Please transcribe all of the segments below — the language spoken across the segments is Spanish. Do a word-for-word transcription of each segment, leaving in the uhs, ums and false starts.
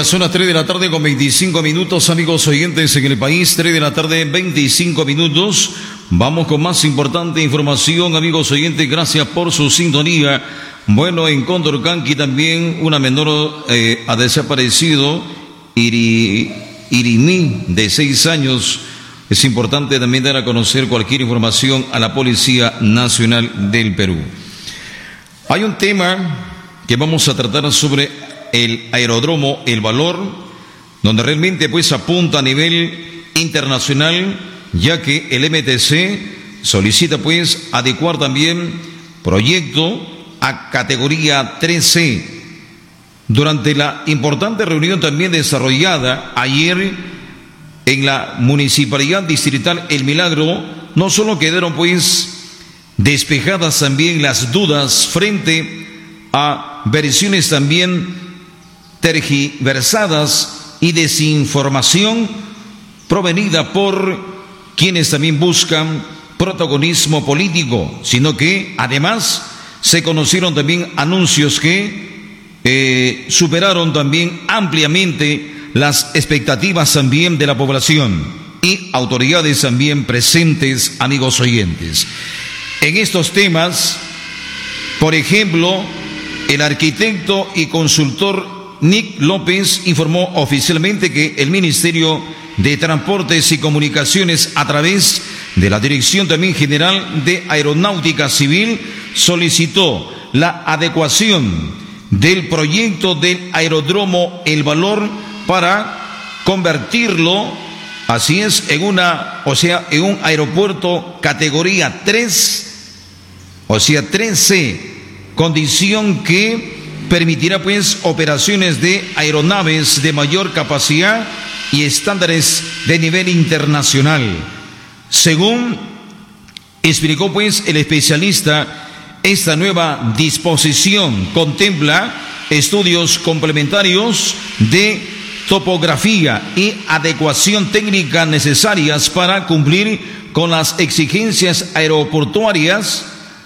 son las tres de la tarde con veinticinco minutos, amigos oyentes en el país, tres de la tarde, veinticinco minutos. Vamos con más importante información, amigos oyentes, gracias por su sintonía. Bueno, en Condorcanqui también una menor eh, ha desaparecido, Iri, Irimí, de seis años. Es importante también dar a conocer cualquier información a la Policía Nacional del Perú. Hay un tema que vamos a tratar sobre el aeródromo El Valor, donde realmente pues apunta a nivel internacional, ya que el M T C solicita pues adecuar también proyecto a categoría tres C. Durante la importante reunión también desarrollada ayer en la Municipalidad Distrital El Milagro, no solo quedaron pues despejadas también las dudas frente a versiones también tergiversadas y desinformación provenida por quienes también buscan protagonismo político, sino que además se conocieron también anuncios que eh, superaron también ampliamente las expectativas también de la población y autoridades también presentes, amigos oyentes. En estos temas, por ejemplo, el arquitecto y consultor Nick López informó oficialmente que el Ministerio de Transportes y Comunicaciones, a través de la Dirección también General de Aeronáutica Civil, solicitó la adecuación del proyecto del aeródromo El Valor para convertirlo, así es, en una, o sea, en un aeropuerto categoría tres, o sea, tres C, condición que permitirá pues operaciones de aeronaves de mayor capacidad y estándares de nivel internacional. Según explicó pues el especialista, esta nueva disposición contempla estudios complementarios de topografía y adecuación técnica necesarias para cumplir con las exigencias aeroportuarias,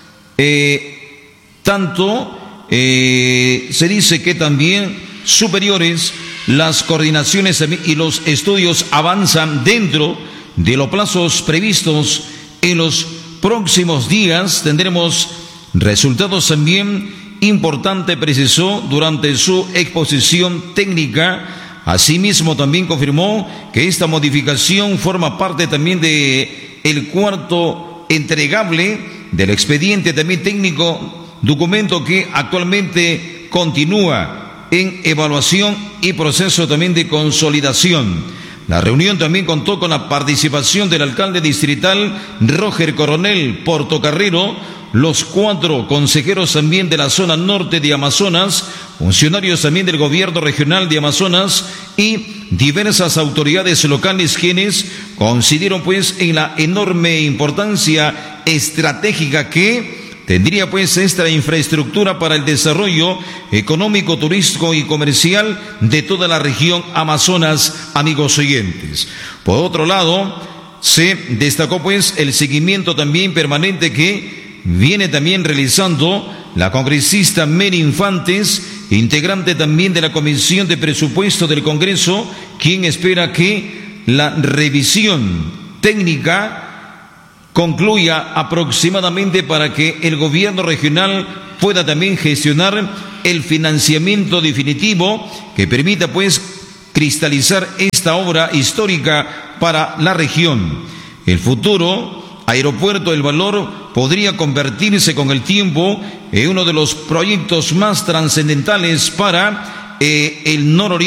eh, tanto eh, se dice que también superiores. Las coordinaciones y los estudios avanzan dentro de los plazos previstos. En los próximos días tendremos resultados también importantes, precisó durante su exposición técnica. Asimismo, también confirmó que esta modificación forma parte también de el cuarto entregable del expediente también técnico, documento que actualmente continúa en evaluación y proceso también de consolidación. La reunión también contó con la participación del alcalde distrital Roger Coronel Portocarrero, los cuatro consejeros también de la zona norte de Amazonas, funcionarios también del gobierno regional de Amazonas y diversas autoridades locales, quienes coincidieron pues en la enorme importancia estratégica que tendría pues esta infraestructura para el desarrollo económico, turístico y comercial de toda la región Amazonas, amigos oyentes. Por otro lado, se destacó pues el seguimiento también permanente que viene también realizando la congresista Mary Infantes, integrante también de la Comisión de Presupuesto del Congreso, quien espera que la revisión técnica concluya aproximadamente para que el gobierno regional pueda también gestionar el financiamiento definitivo que permita pues cristalizar esta obra histórica para la región. El futuro aeropuerto El Valor podría convertirse con el tiempo en uno de los proyectos más trascendentales para eh, el nororiente